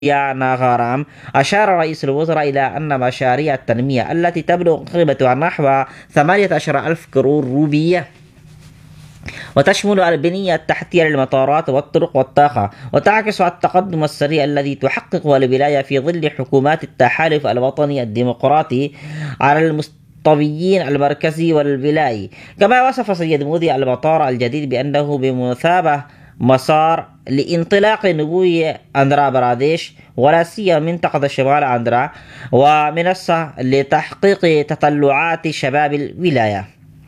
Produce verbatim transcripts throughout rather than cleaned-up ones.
يا ناغارام. أشار رئيس الوزراء إلى أن مشاريع التنمية التي تبلغ قيمتها نحو ثمانية عشر ألف كرور روبية وتشمل البنية التحتية للمطارات والطرق والطاقة، وتعكس التقدم السريع الذي تحققه الولاية في ظل حكومات التحالف الوطني الديمقراطي على المستويين المركزي والولائي. كما وصف سيد مودي المطار الجديد بأنه بمثابة مسار لانطلاق نمو آندھرا براديش، ولا سيما منطقة شمال آندھرا، ومنصة لتحقيق تطلعات شباب الولاية.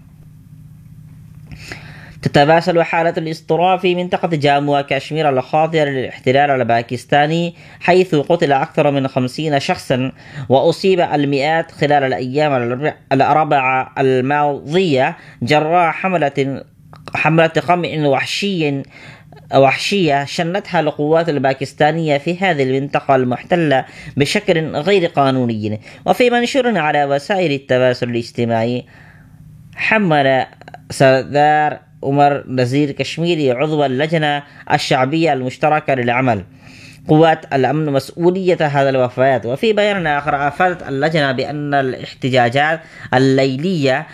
تتواصل حالة الاضطراب في منطقة جامو وكشمير الخاضعة للاحتلال الباكستاني، حيث قتل أكثر من خمسين شخصا وأصيب المئات خلال الأيام الأربعة الماضية جراء حملة حملة قمع وحشي وحشية شنتها القوات الباكستانية في هذه المنطقة المحتلة بشكل غير قانوني. وفي منشور على وسائل التواصل الاجتماعي، حمل سردار عمر نذير كشميري عضو اللجنة الشعبية المشتركة للعمل قوات الأمن مسؤولية هذا الوفيات. وفي بيان آخر أفادت اللجنة بأن الاحتجاجات الليلية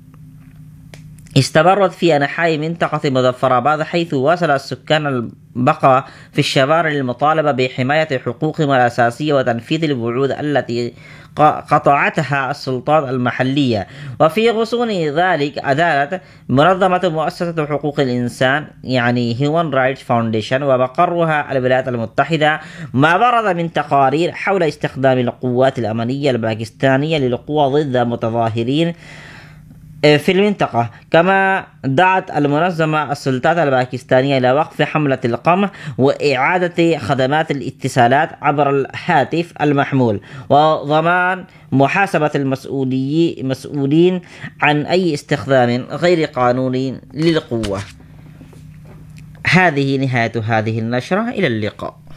استمرت في أنحاء منطقة مظفرآباد، حيث واصل السكان البقاء في الشوارع للمطالبة بحماية حقوقهم الأساسية وتنفيذ الوعود التي قطعتها السلطات المحلية. وفي غصون ذلك أدانت منظمة مؤسسة حقوق الإنسان يعني Human Rights Foundation ومقرها الولايات المتحدة ما ورد من تقارير حول استخدام القوات الأمنية الباكستانية للقوى ضد متظاهرين في المنطقة. كما دعت المنظمة السلطات الباكستانية إلى وقف حملة القمع وإعادة خدمات الاتصالات عبر الهاتف المحمول، وضمان محاسبة المسؤولين عن أي استخدام غير قانوني للقوة. هذه نهاية هذه النشرة، إلى اللقاء.